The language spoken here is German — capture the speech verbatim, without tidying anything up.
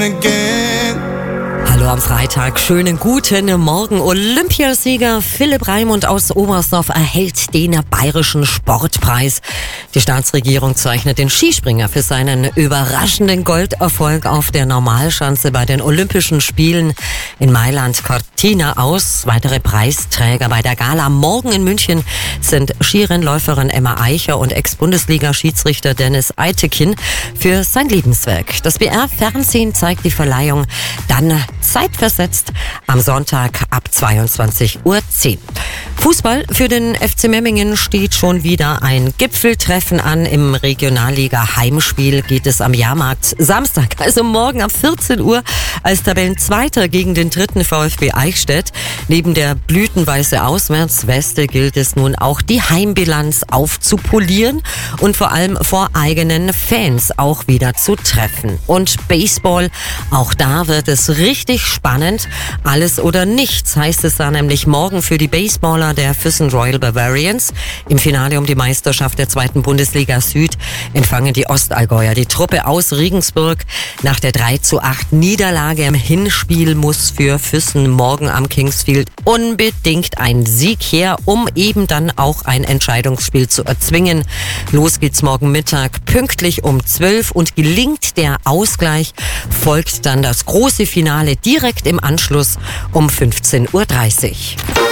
Hallo am Freitag, schönen guten Morgen. Olympiasieger Philipp Raimund aus Oberstdorf erhält den Bayerischen Sportpreis. Die Staatsregierung zeichnet den Skispringer für seinen überraschenden Golderfolg auf der Normalschanze bei den Olympischen Spielen in Mailand Cortina aus. Weitere Preisträger bei der Gala morgen in München sind Skirennläuferin Emma Eicher und Ex-Bundesliga-Schiedsrichter Dennis Eitekin für sein Lebenswerk. Das B R-Fernsehen zeigt die Verleihung dann zeitversetzt am Sonntag ab zweiundzwanzig Uhr zehn. Fußball für den F C Memmingen steht schon wieder ein Gipfeltreffen an. Im Regionalliga-Heimspiel geht es am Jahrmarkt Samstag, also morgen ab vierzehn Uhr, als Tabellenzweiter gegen den dritten VfB Eichstätt. Neben der blütenweiße Auswärtsweste gilt es nun auch, die Heimbilanz aufzupolieren und vor allem vor eigenen Fans auch wieder zu treffen. Und Baseball, auch da wird es richtig spannend. Alles oder nichts heißt es da nämlich morgen für die Baseballer der Füssen Royal Bavarians. Im Finale um die Meisterschaft der zweiten Bundesliga Süd empfangen die Ostallgäuer die Truppe aus Regensburg. Nach der drei zu acht Niederlage im Hinspiel muss für Füssen morgen am Kingsfield unbedingt ein Sieg her, um eben dann auch ein Entscheidungsspiel zu erzwingen. Los geht's morgen Mittag pünktlich um zwölf und gelingt der Ausgleich, folgt dann das große Finale direkt im Anschluss um fünfzehn Uhr dreißig.